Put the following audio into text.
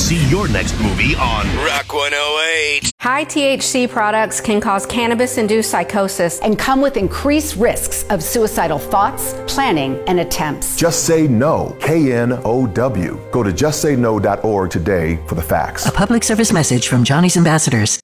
see your next movie on Rock 108. High THC products can cause cannabis-induced psychosis and come with increased risks of suicidal thoughts, planning, and attempts. Just Say No, KNOW. Go to justsayno.org today for the facts. A public service message from Johnny's Ambassadors.